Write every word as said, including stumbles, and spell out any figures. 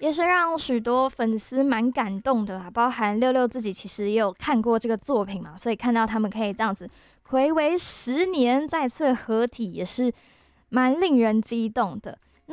也是让许多粉丝蛮感动的啦。包含六六自己其实也有看过这个作品嘛，所以看到他们可以这样子睽违十年再次合体，也是蛮令人激动的。